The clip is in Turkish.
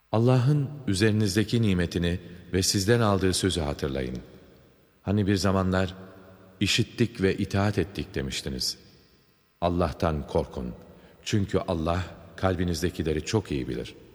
Allah'ın üzerinizdeki nimetini ve sizden aldığı sözü hatırlayın. Hani bir zamanlar işittik ve itaat ettik demiştiniz. Allah'tan korkun. Çünkü Allah kalbinizdekileri çok iyi bilir.